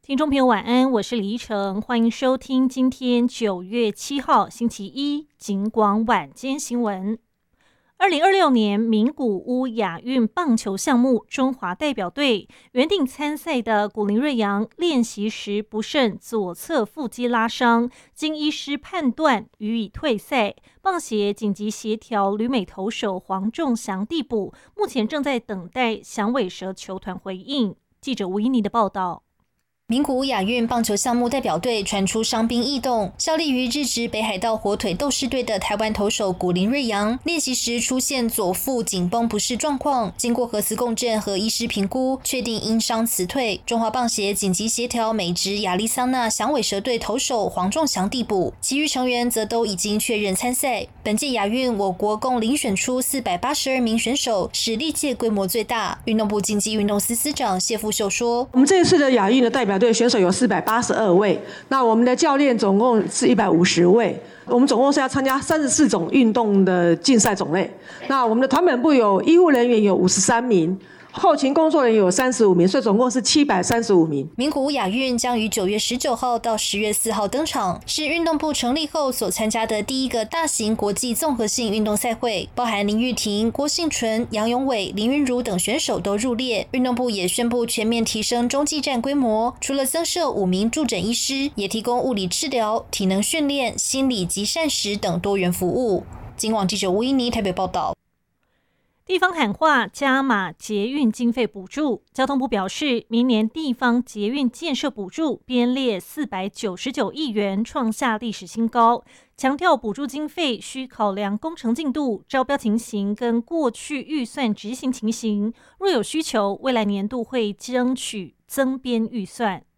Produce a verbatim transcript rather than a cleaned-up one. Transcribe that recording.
听众朋友晚安，我是李依晨，欢迎收听今天九月七号星期一警广晚间新闻。二零二六年名古屋亚运棒球项目，中华代表队原定参赛的古林睿煬练习时不慎左侧腹肌拉伤，经医师判断予以退赛。棒协紧急协调旅美投手黄仲祥递补，目前正在等待响尾蛇球团回应。记者吴依妮的报道。 名古屋亚运棒球项目代表队传出伤兵异动，效力于日职北海道火腿斗士队的台湾投手古林睿煬，练习时出现左腹紧绷不适状况，经过核磁共振和医师评估，确定因伤辞退。中华棒协紧急协调美职亚利桑那响尾蛇队投手黄仲祥递补，其余成员则都已经确认参赛。本届亚运，我国共遴选出四百八十二名选手，是历届规模最大。运动部竞技运动司司长谢富秀说：“ 我们这一次的亚运的代表队选手有四百八十二位，那我们的教练总共是一百五十位，我们总共是要参加三十四种运动的竞赛种类。那我们的团本部有医护人员有五十三名。后勤工作人员有三十五名，所以总共是七百三十五名。 名古屋亚运将于九月十九号到十月四号登场，是运动部成立后所参加的第一个大型国际综合性运动赛会，包含林玉婷、郭幸纯、杨永伟、林昀儒等选手都入列。运动部也宣布全面提升中继站规模，除了增设五名助诊医师，也提供物理治疗、体能训练、心理及膳食等多元服务。警广记者吴依妮台北报道。 地方喊话加码捷运经费补助，交通部表示，明年地方捷运建设补助编列四百九十九亿元，创下历史新高。强调补助经费需考量工程进度、招标情形跟过去预算执行情形，若有需求，未来年度会争取增编预算。